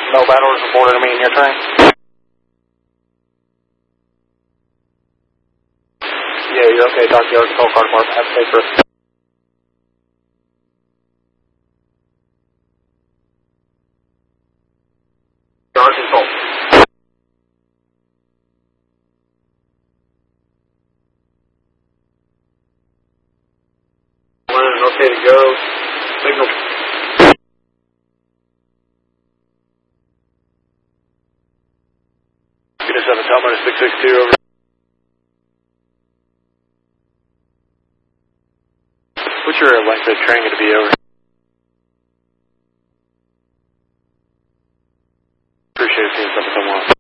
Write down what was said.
No battlers reported to me in your train. Yeah, you're okay. Talk to the Arkansas Car Department. Have a safe trip. Arkansas. Okay to go. Signal. Get us on the top minus 662 over. What's your length of train going to be over? Appreciate it seeing something tomorrow.